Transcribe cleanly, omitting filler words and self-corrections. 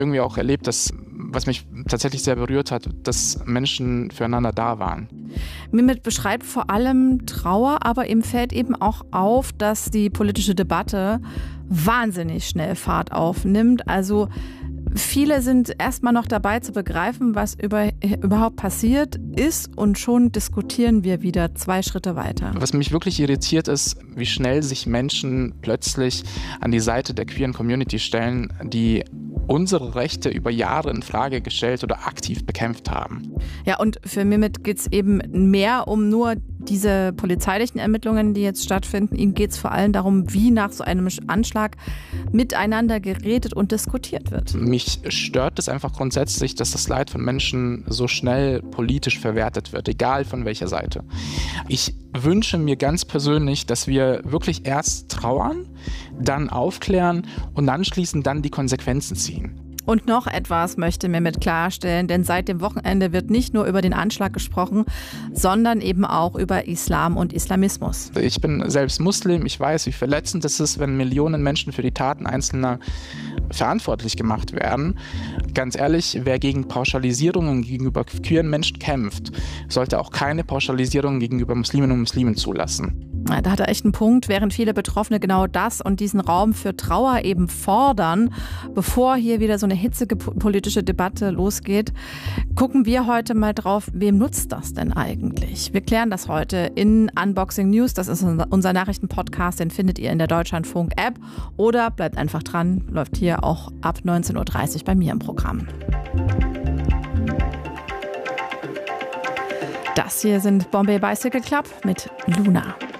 irgendwie auch erlebt, was mich tatsächlich sehr berührt hat, dass Menschen füreinander da waren. Mehmet beschreibt vor allem Trauer, aber ihm fällt eben auch auf, dass die politische Debatte wahnsinnig schnell Fahrt aufnimmt. Also viele sind erstmal noch dabei zu begreifen, was überhaupt passiert ist, und schon diskutieren wir wieder 2 Schritte weiter. Was mich wirklich irritiert ist, wie schnell sich Menschen plötzlich an die Seite der queeren Community stellen, die unsere Rechte über Jahre in Frage gestellt oder aktiv bekämpft haben. Ja, und für Mehmet geht es eben mehr um nur diese polizeilichen Ermittlungen, die jetzt stattfinden. Ihm geht es vor allem darum, wie nach so einem Anschlag miteinander geredet und diskutiert wird. Mich stört es einfach grundsätzlich, dass das Leid von Menschen so schnell politisch verwertet wird, egal von welcher Seite. Ich wünsche mir ganz persönlich, dass wir wirklich erst trauern, dann aufklären und anschließend dann die Konsequenzen ziehen. Und noch etwas möchte Mehmet klarstellen, denn seit dem Wochenende wird nicht nur über den Anschlag gesprochen, sondern eben auch über Islam und Islamismus. Ich bin selbst Muslim, ich weiß, wie verletzend es ist, wenn Millionen Menschen für die Taten Einzelner verantwortlich gemacht werden. Ganz ehrlich, wer gegen Pauschalisierungen gegenüber queeren Menschen kämpft, sollte auch keine Pauschalisierung gegenüber Musliminnen und Muslimen zulassen. Da hat er echt einen Punkt, während viele Betroffene genau das und diesen Raum für Trauer eben fordern, bevor hier wieder so eine hitzige politische Debatte losgeht, gucken wir heute mal drauf, wem nutzt das denn eigentlich? Wir klären das heute in Unboxing News, das ist unser Nachrichtenpodcast, den findet ihr in der Deutschlandfunk-App oder bleibt einfach dran, läuft hier auch ab 19.30 Uhr bei mir im Programm. Das hier sind Bombay Bicycle Club mit Luna.